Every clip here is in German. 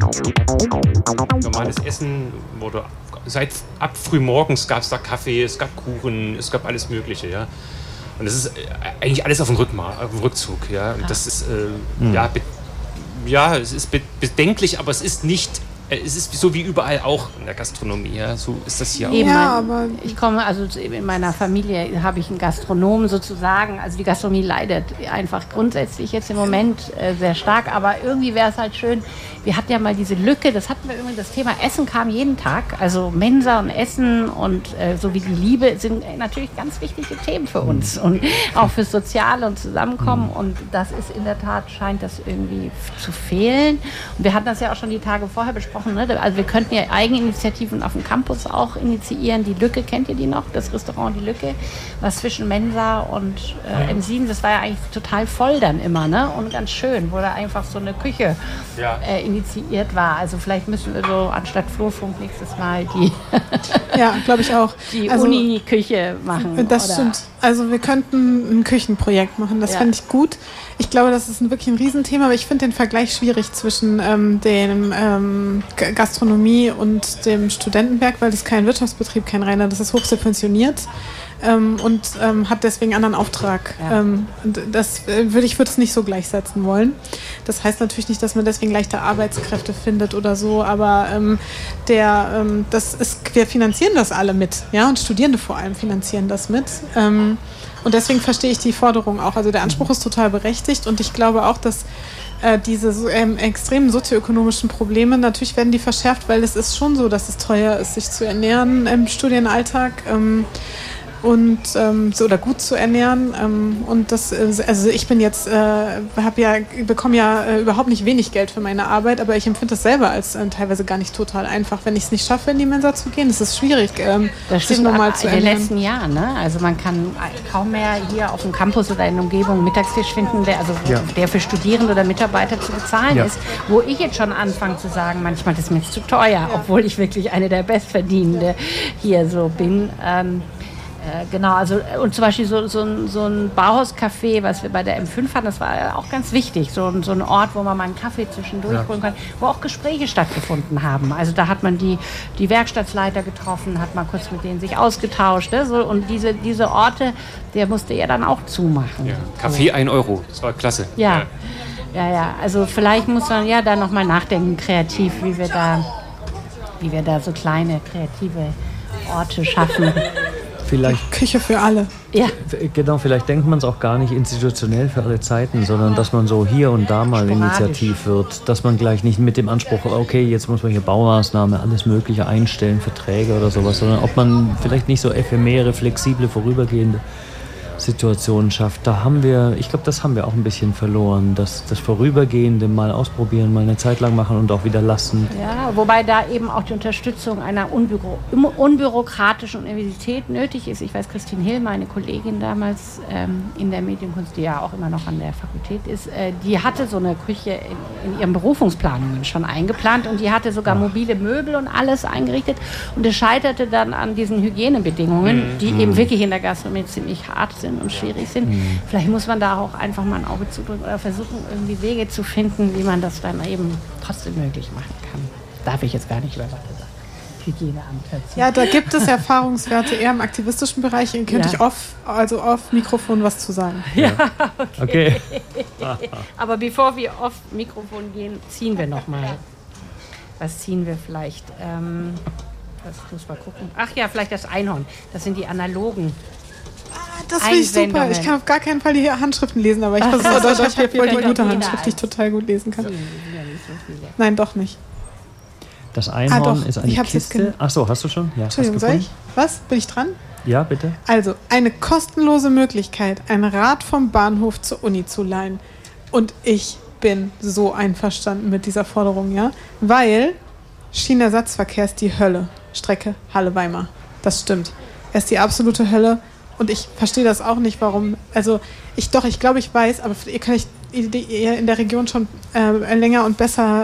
Normales Essen wurde ab frühmorgens gab es da Kaffee, es gab Kuchen, es gab alles Mögliche, ja. Und das ist eigentlich alles auf dem Rückzug, ja. Und das ist es ist bedenklich, aber es ist nicht. Es ist so wie überall auch in der Gastronomie, ja, so ist das hier auch. Ja, aber ich komme, also in meiner Familie habe ich einen Gastronomen sozusagen, also die Gastronomie leidet einfach grundsätzlich jetzt im Moment sehr stark, aber irgendwie wäre es halt schön, wir hatten ja mal diese Lücke, das hatten wir irgendwie, das Thema Essen kam jeden Tag, also Mensa und Essen und so wie die Liebe sind natürlich ganz wichtige Themen für uns und auch fürs Soziale und Zusammenkommen und das ist in der Tat, scheint das irgendwie zu fehlen und wir hatten das ja auch schon die Tage vorher besprochen. Also wir könnten ja Eigeninitiativen auf dem Campus auch initiieren. Die Lücke, kennt ihr die noch? Das Restaurant Die Lücke, was zwischen Mensa und M7, das war ja eigentlich total voll dann immer, ne? Und ganz schön, wo da einfach so eine Küche initiiert war. Also vielleicht müssen wir so anstatt Flurfunk nächstes Mal die ja, glaube ich auch. Die Uni-Küche machen. Das stimmt. Also wir könnten ein Küchenprojekt machen, das fände ich gut. Ich glaube, das ist wirklich ein Riesenthema, aber ich finde den Vergleich schwierig zwischen dem Gastronomie und dem Studentenwerk, weil das ist kein Wirtschaftsbetrieb, kein reiner, das ist hochsubventioniert und hat deswegen einen anderen Auftrag. Ja. Ich würde es nicht so gleichsetzen wollen. Das heißt natürlich nicht, dass man deswegen leichter Arbeitskräfte findet oder so, aber wir finanzieren das alle mit, ja, und Studierende vor allem finanzieren das mit. Und deswegen verstehe ich die Forderung auch. Also der Anspruch ist total berechtigt und ich glaube auch, dass diese extremen sozioökonomischen Probleme, natürlich werden die verschärft, weil es ist schon so, dass es teuer ist, sich zu ernähren im Studienalltag. Oder gut zu ernähren und das also ich bin jetzt bekomme ja überhaupt nicht wenig Geld für meine Arbeit, aber ich empfinde das selber als teilweise gar nicht total einfach, wenn ich es nicht schaffe, in die Mensa zu gehen. Es ist schwierig, das sich normal zu ernähren. In den letzten Jahren, ne? Also man kann kaum mehr hier auf dem Campus oder in der Umgebung einen Mittagstisch finden, der für Studierende oder Mitarbeiter zu bezahlen ist, wo ich jetzt schon anfange zu sagen, manchmal das ist mir jetzt zu teuer, obwohl ich wirklich eine der Bestverdienende hier so bin. Genau, also und zum Beispiel so ein Bauhauscafé, was wir bei der M5 hatten, das war auch ganz wichtig, so ein Ort, wo man mal einen Kaffee zwischendurch holen kann, wo auch Gespräche stattgefunden haben. Also da hat man die Werkstattleiter getroffen, hat mal kurz mit denen sich ausgetauscht, ne? So, und diese Orte, der musste ja dann auch zumachen. Ja, Kaffee 1 Euro, das war klasse. Ja, also vielleicht muss man da nochmal nachdenken, kreativ, wie wir da so kleine, kreative Orte schaffen. Vielleicht Küche für alle. Ja. Genau, vielleicht denkt man es auch gar nicht institutionell für alle Zeiten, sondern dass man so hier und da mal initiativ wird. Dass man gleich nicht mit dem Anspruch, okay, jetzt muss man hier Baumaßnahmen, alles Mögliche einstellen, Verträge oder sowas, sondern ob man vielleicht nicht so ephemere, flexible, vorübergehende Situationen schafft. Ich glaube, das haben wir auch ein bisschen verloren. Das Vorübergehende mal ausprobieren, mal eine Zeit lang machen und auch wieder lassen. Ja, wobei da eben auch die Unterstützung einer unbürokratischen Universität nötig ist. Ich weiß, Christine Hill, meine Kollegin damals in der Medienkunst, die ja auch immer noch an der Fakultät ist, die hatte so eine Küche in ihren Berufungsplanungen schon eingeplant und die hatte sogar mobile Möbel und alles eingerichtet und es scheiterte dann an diesen Hygienebedingungen, die eben wirklich in der Gastronomie ziemlich hart sind und schwierig sind. Vielleicht muss man da auch einfach mal ein Auge zudrücken oder versuchen, irgendwie Wege zu finden, wie man das dann eben trotzdem möglich machen kann. Darf ich jetzt gar nicht über was sagen. Hygieneamt. Ja, da gibt es Erfahrungswerte eher im aktivistischen Bereich. Ihr könnt euch off Mikrofon was zu sagen. Ja, okay. Aber bevor wir off Mikrofon gehen, ziehen wir nochmal. Was ziehen wir vielleicht? Das muss man gucken. Ach ja, vielleicht das Einhorn. Das sind die analogen. Das finde ich super. Ich kann auf gar keinen Fall die Handschriften lesen, aber ich versuche Deutsch. Ich habe voll die gute Handschrift, die ich total gut lesen kann. Nein, doch nicht. Das Einhorn ist eine Kiste. Achso, hast du schon? Ja, Entschuldigung, soll ich? Was? Bin ich dran? Ja, bitte. Also, eine kostenlose Möglichkeit, ein Rad vom Bahnhof zur Uni zu leihen. Und ich bin so einverstanden mit dieser Forderung, ja? Weil Schienenersatzverkehr ist die Hölle. Strecke Halle-Weimar. Das stimmt. Er ist die absolute Hölle. Und ich verstehe das auch nicht, warum. Also, ich glaube, ich weiß, aber ihr in der Region schon länger und besser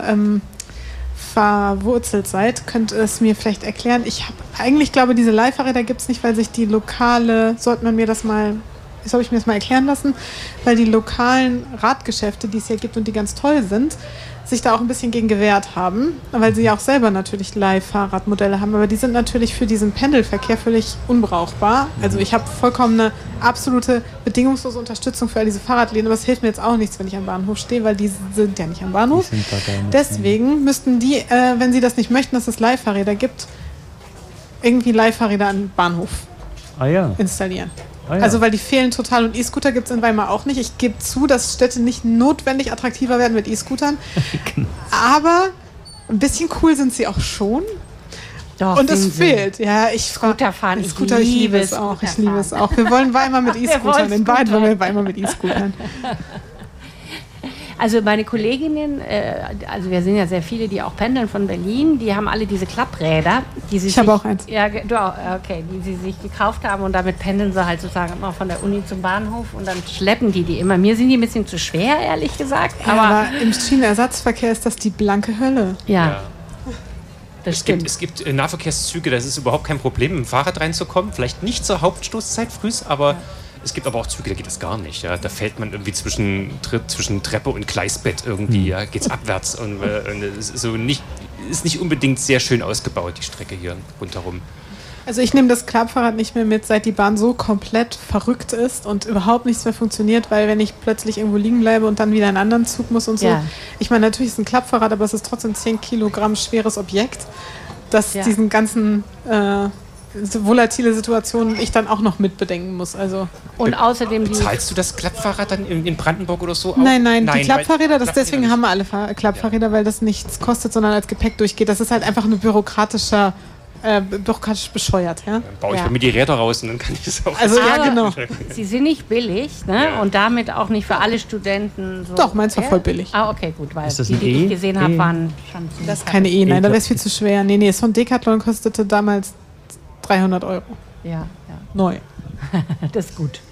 verwurzelt seid, könnt ihr es mir vielleicht erklären. Ich glaube, diese Leihfahrräder gibt es nicht, weil sich die habe ich mir das mal erklären lassen, weil die lokalen Radgeschäfte, die es hier gibt und die ganz toll sind, sich da auch ein bisschen gegen gewehrt haben, weil sie ja auch selber natürlich Leihfahrradmodelle haben, aber die sind natürlich für diesen Pendelverkehr völlig unbrauchbar. Also ich habe vollkommen eine absolute bedingungslose Unterstützung für all diese Fahrradläden, aber es hilft mir jetzt auch nichts, wenn ich am Bahnhof stehe, weil die sind ja nicht am Bahnhof. Deswegen müssten die, wenn sie das nicht möchten, dass es Leihfahrräder gibt, irgendwie Leihfahrräder an den Bahnhof installieren. Also weil die fehlen total und E-Scooter gibt es in Weimar auch nicht. Ich gebe zu, dass Städte nicht notwendig attraktiver werden mit E-Scootern, aber ein bisschen cool sind sie auch schon. Doch, und es fehlt. Ja, Scooter fahren. Ich liebe es auch. Ich liebe es auch. Wir wollen Weimar mit E-Scootern. In Wahrheit wollen wir Weimar mit E-Scootern. Also meine Kolleginnen, also wir sind ja sehr viele, die auch pendeln von Berlin, die haben alle diese Klappräder. Ich habe auch eins. Ja, du auch, okay, die sie sich gekauft haben und damit pendeln sie halt sozusagen immer von der Uni zum Bahnhof und dann schleppen die immer. Mir sind die ein bisschen zu schwer, ehrlich gesagt. Aber im Schienenersatzverkehr ist das die blanke Hölle. Ja. Es gibt Nahverkehrszüge, das ist überhaupt kein Problem, mit dem Fahrrad reinzukommen. Vielleicht nicht zur Hauptstoßzeit frühs, aber es gibt aber auch Züge, da geht das gar nicht. Ja. Da fällt man irgendwie zwischen Treppe und Gleisbett irgendwie, geht's abwärts. Und es ist nicht unbedingt sehr schön ausgebaut, die Strecke hier rundherum. Also ich nehme das Klappfahrrad nicht mehr mit, seit die Bahn so komplett verrückt ist und überhaupt nichts mehr funktioniert, weil wenn ich plötzlich irgendwo liegen bleibe und dann wieder einen anderen Zug muss und so. Ja. Ich meine, natürlich ist es ein Klappfahrrad, aber es ist trotzdem 10 Kilogramm schweres Objekt, das diesen ganzen volatile Situationen ich dann auch noch mitbedenken muss. Also. Und außerdem zahlst du das Klappfahrrad dann in Brandenburg oder so? Auch? Nein, die Klappfahrräder, deswegen haben wir alle Klappfahrräder, weil das nichts kostet, sondern als Gepäck durchgeht. Das ist halt einfach eine bürokratisch bescheuert. Ja? Dann baue ich bei mir die Räder raus und dann kann ich das auch. Also ja, genau. Sie sind nicht billig, ne? Ja. Und damit auch nicht für alle Studenten so. Doch, meins war voll billig. Ah, okay, gut, weil die ich gesehen habe, waren schon ziemlich. Das ist keine nein, da wäre es viel zu schwer. Nee, es von Decathlon kostete damals 300 €. Ja. Neu. Das ist gut.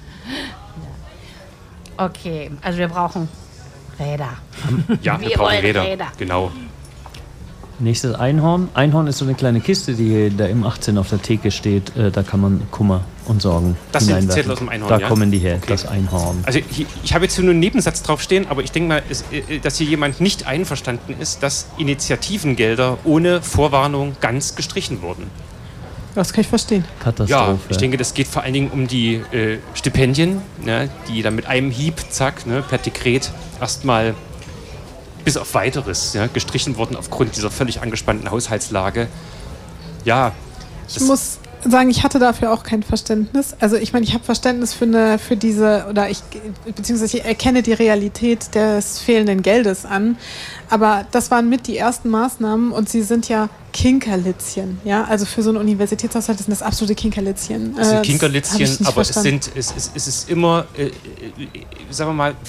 Ja. Okay, also wir brauchen Räder. Ja, wir brauchen Räder. Genau. Nächstes Einhorn. Einhorn ist so eine kleine Kiste, die da im 18 auf der Theke steht. Da kann man Kummer und Sorgen das hineinwerfen. Das sind Zettel aus dem Einhorn, Da kommen die her, okay. Das Einhorn. Also ich habe jetzt nur einen Nebensatz draufstehen, aber ich denke mal, dass hier jemand nicht einverstanden ist, dass Initiativengelder ohne Vorwarnung ganz gestrichen wurden. Das kann ich verstehen. Katastrophe. Ja, ich denke, das geht vor allen Dingen um die Stipendien, ne, die dann mit einem Hieb, zack, ne, per Dekret erstmal bis auf Weiteres gestrichen wurden aufgrund dieser völlig angespannten Haushaltslage. Ja. Ich muss sagen, ich hatte dafür auch kein Verständnis. Also ich meine, ich habe Verständnis beziehungsweise ich erkenne die Realität des fehlenden Geldes an. Aber das waren mit die ersten Maßnahmen und sie sind ja Kinkerlitzchen. Ja? Also für so einen Universitätshaushalt sind das absolute Kinkerlitzchen. Es sind Kinkerlitzchen, aber es ist immer, sagen wir mal,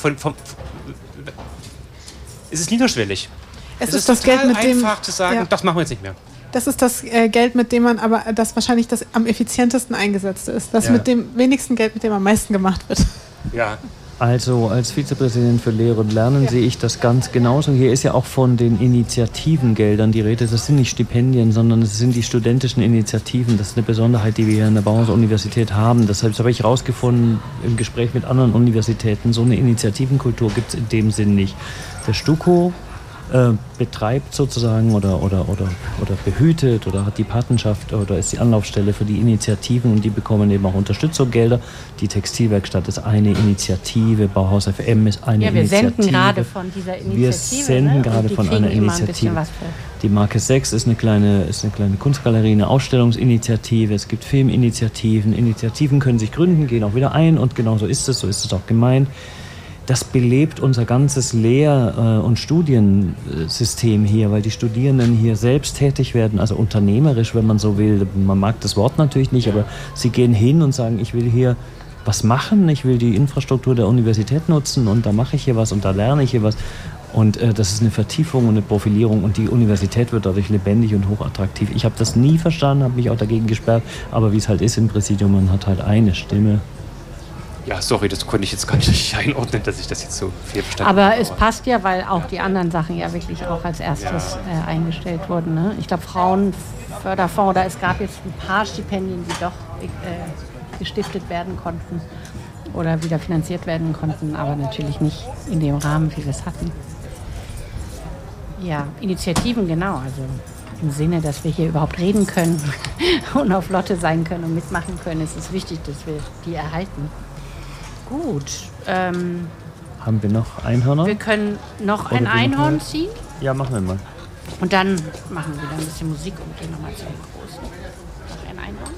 es ist niederschwellig. Es ist das Geld, mit dem einfach zu sagen, das machen wir jetzt nicht mehr. Das ist das Geld, mit dem man aber das wahrscheinlich das am effizientesten eingesetzte ist. Das mit dem wenigsten Geld, mit dem am meisten gemacht wird. Ja. Also als Vizepräsident für Lehre und Lernen sehe ich das ganz genauso. Hier ist ja auch von den Initiativengeldern die Rede. Das sind nicht Stipendien, sondern es sind die studentischen Initiativen. Das ist eine Besonderheit, die wir hier an der Bauhaus-Universität haben. Deshalb habe ich herausgefunden im Gespräch mit anderen Universitäten, so eine Initiativenkultur gibt es in dem Sinn nicht. Der STUKO betreibt sozusagen oder behütet oder hat die Patenschaft oder ist die Anlaufstelle für die Initiativen und die bekommen eben auch Unterstützungsgelder. Die Textilwerkstatt ist eine Initiative, Bauhaus FM ist eine Initiative. Ja, wir senden gerade von dieser Initiative. Wir senden gerade von einer Initiative. Die Marke 6 ist eine kleine Kunstgalerie, eine Ausstellungsinitiative. Es gibt Filminitiativen. Initiativen können sich gründen, gehen auch wieder ein und genau so ist es auch gemeint. Das belebt unser ganzes Lehr- und Studiensystem hier, weil die Studierenden hier selbst tätig werden, also unternehmerisch, wenn man so will. Man mag das Wort natürlich nicht, aber sie gehen hin und sagen, ich will hier was machen, ich will die Infrastruktur der Universität nutzen und da mache ich hier was und da lerne ich hier was. Und das ist eine Vertiefung und eine Profilierung und die Universität wird dadurch lebendig und hochattraktiv. Ich habe das nie verstanden, habe mich auch dagegen gesperrt, aber wie es halt ist im Präsidium, man hat halt eine Stimme. Ja, sorry, das konnte ich jetzt gar nicht einordnen, dass ich das jetzt so viel verstanden habe. Aber es passt ja, weil auch die anderen Sachen ja wirklich auch als erstes eingestellt wurden. Ne? Ich glaube, Frauenförderfonds, es gab jetzt ein paar Stipendien, die doch gestiftet werden konnten oder wieder finanziert werden konnten, aber natürlich nicht in dem Rahmen, wie wir es hatten. Ja, Initiativen, genau. Also im Sinne, dass wir hier überhaupt reden können und auf Lotte sein können und mitmachen können, ist es wichtig, dass wir die erhalten. Gut. Haben wir noch Einhörner? Wir können noch ein Einhorn ziehen. Ja, machen wir mal. Und dann machen wir wieder ein bisschen Musik und gehen nochmal zu den Großen. Noch ein Einhorn.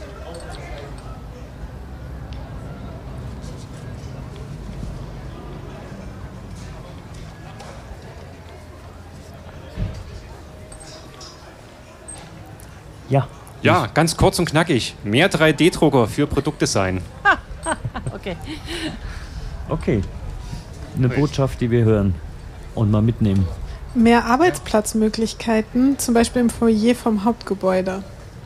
Ja. Ja, ganz kurz und knackig. Mehr 3D-Drucker für Produktdesign. Okay. Okay. Eine Botschaft, die wir hören und mal mitnehmen. Mehr Arbeitsplatzmöglichkeiten, zum Beispiel im Foyer vom Hauptgebäude.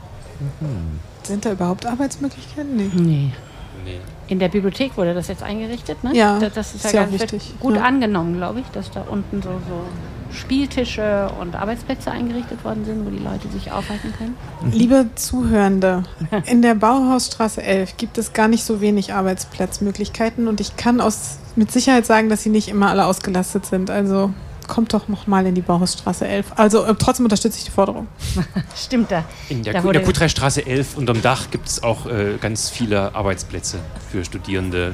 Sind da überhaupt Arbeitsmöglichkeiten? Nee. In der Bibliothek wurde das jetzt eingerichtet, ne? Ja, das ist ja sehr ganz wichtig. gut angenommen, glaube ich, dass da unten so Spieltische und Arbeitsplätze eingerichtet worden sind, wo die Leute sich aufhalten können. Liebe Zuhörende, in der Bauhausstraße 11 gibt es gar nicht so wenig Arbeitsplatzmöglichkeiten und ich kann mit Sicherheit sagen, dass sie nicht immer alle ausgelastet sind. Also kommt doch noch mal in die Bauhausstraße 11. Also trotzdem unterstütze ich die Forderung. Stimmt da. In der Q3-Straße 11 unterm Dach gibt es auch ganz viele Arbeitsplätze für Studierende,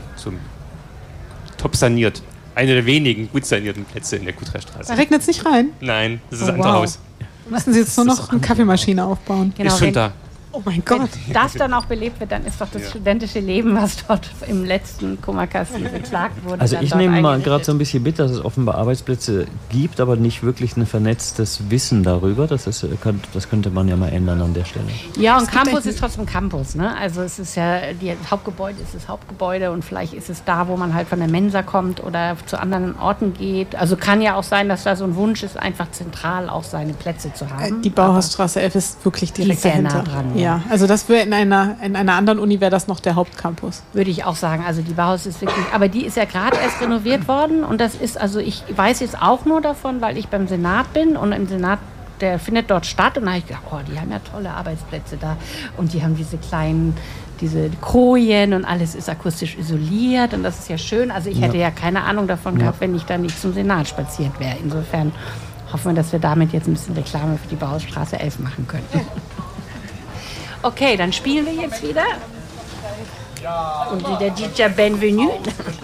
top saniert. Eine der wenigen gut sanierten Plätze in der Q3-Straße. Da regnet es nicht rein? Nein, das ist ein anderes Haus. Müssen Sie jetzt nur noch eine Kaffeemaschine aufbauen? Genau, ist schon da. Oh mein Gott. Wenn das dann auch belebt wird, dann ist doch das studentische Leben, was dort im letzten Kummerkasten beklagt wurde. Also ich nehme mal gerade so ein bisschen mit, dass es offenbar Arbeitsplätze gibt, aber nicht wirklich ein vernetztes Wissen darüber. Das könnte man ja mal ändern an der Stelle. Ja, und Campus ist trotzdem Campus. Ne? Also es ist ja, das Hauptgebäude ist das Hauptgebäude und vielleicht ist es da, wo man halt von der Mensa kommt oder zu anderen Orten geht. Also kann ja auch sein, dass da so ein Wunsch ist, einfach zentral auch seine Plätze zu haben. Die Bauhausstraße 11 ist wirklich direkt sehr dahinter. nah dran. Ja, also das wäre in einer anderen Uni wäre das noch der Hauptcampus. Würde ich auch sagen. Also die Bauhaus ist wirklich, aber die ist ja gerade erst renoviert worden und das ist, also ich weiß jetzt auch nur davon, weil ich beim Senat bin und im Senat, der findet dort statt und da habe ich gedacht, oh, die haben ja tolle Arbeitsplätze da und die haben diese Kojen und alles ist akustisch isoliert und das ist ja schön. Also ich hätte ja keine Ahnung davon gehabt, wenn ich da nicht zum Senat spaziert wäre. Insofern hoffen wir, dass wir damit jetzt ein bisschen Reklame für die Bauhausstraße 11 machen können. Okay, dann spielen wir jetzt wieder. Und der DJ Benvenu.